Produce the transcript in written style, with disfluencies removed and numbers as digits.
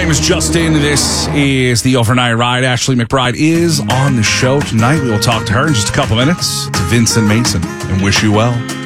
name is Justin. This is the Overnight Ride. Ashley McBride is on the show tonight. We will talk to her in just a couple minutes. It's Vincent Mason and wish you well.